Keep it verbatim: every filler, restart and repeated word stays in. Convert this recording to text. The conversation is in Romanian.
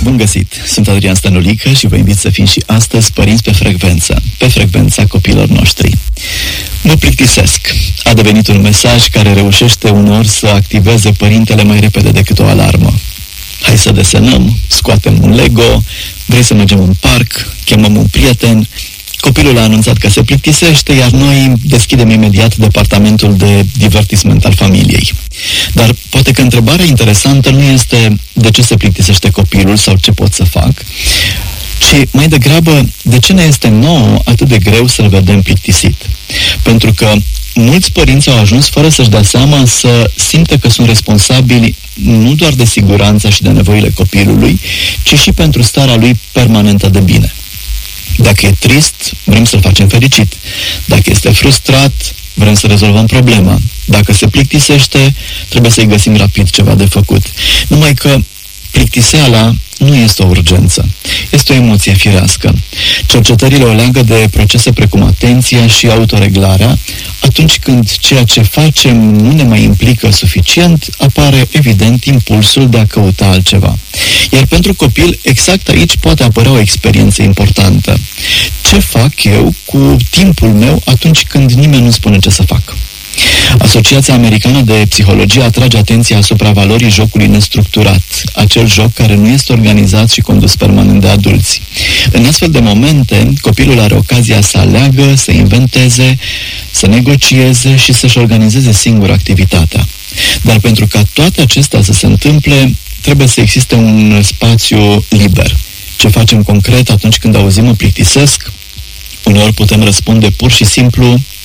Bun găsit! Sunt Adrian Stănulică și vă invit să fim și astăzi părinți pe frecvență, pe frecvența copiilor noștri. Mă plictisesc. A devenit un mesaj care reușește uneori să activeze părintele mai repede decât o alarmă. Hai să desenăm, scoatem un Lego, vrei să mergem în parc, chemăm un prieten. Copilul a anunțat că se plictisește, iar noi deschidem imediat departamentul de divertisment al familiei. Dar poate că întrebarea interesantă nu este de ce se plictisește copilul sau ce pot să fac, ci mai degrabă de ce ne este nouă atât de greu să-l vedem plictisit. Pentru că mulți părinți au ajuns fără să-și dea seama să simtă că sunt responsabili nu doar de siguranța și de nevoile copilului, ci și pentru starea lui permanentă de bine. Dacă e trist, vrem să-l facem fericit. Dacă este frustrat, vrem să rezolvăm problema. Dacă se plictisește, trebuie să-i găsim rapid ceva de făcut. Numai că plictiseala nu este o urgență. Este o emoție firească. Cercetările o leagă de procese precum atenția și autoreglarea. Atunci când ceea ce facem nu ne mai implică suficient, apare evident impulsul de a căuta altceva. Iar pentru copil, exact aici poate apărea o experiență importantă. Ce fac eu cu timpul meu atunci când nimeni nu spune ce să fac? Asociația Americană de Psihologie atrage atenția asupra valorii jocului nestructurat, acel joc care nu este organizat și condus permanent de adulți. În astfel de momente, copilul are ocazia să aleagă, să inventeze, să negocieze și să-și organizeze singur activitatea. Dar pentru ca toate acestea să se întâmple, trebuie să existe un spațiu liber. Ce facem concret atunci când auzim mă plictisesc? Uneori putem răspunde pur și simplu,